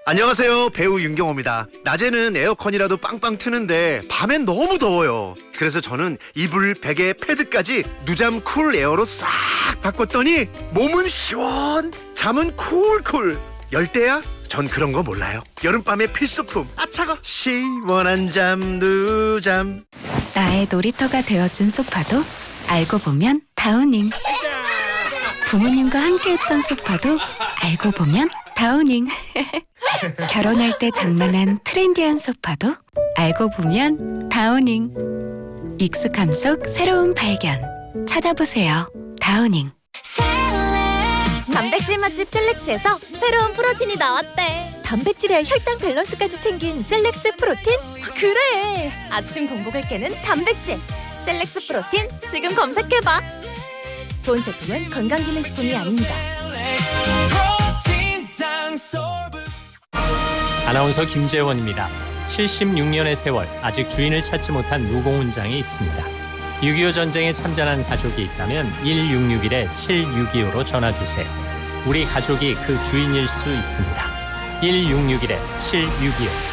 안녕하세요, 배우 윤경호입니다. 낮에는 에어컨이라도 빵빵 트는데 밤엔 너무 더워요. 그래서 저는 이불, 베개, 패드까지 누잠 쿨 에어로 싹 바꿨더니 몸은 시원, 잠은 쿨쿨. 열대야? 전 그런 거 몰라요. 여름밤의 필수품, 아차가 시원한 잠 누잠. 나의 놀이터가 되어준 소파도 알고 보면 다우닝. 부모님과 함께했던 소파도 알고 보면 다우닝. 결혼할 때 장만한 트렌디한 소파도 알고 보면 다우닝. 익숙함 속 새로운 발견. 찾아보세요. 다우닝. 단백질 맛집 셀렉스에서 새로운 프로틴이 나왔대. 단백질에 혈당 밸런스까지 챙긴 셀렉스 프로틴? 그래! 아침 공복을 깨는 단백질 셀렉스 프로틴 지금 검색해봐. 본 제품은 건강기능식품이 아닙니다. 아나운서 김재원입니다. 76년의 세월, 아직 주인을 찾지 못한 무공훈장이 있습니다. 6.25 전쟁에 참전한 가족이 있다면 1661-7625로 전화주세요. 우리 가족이 그 주인일 수 있습니다. 1661-7625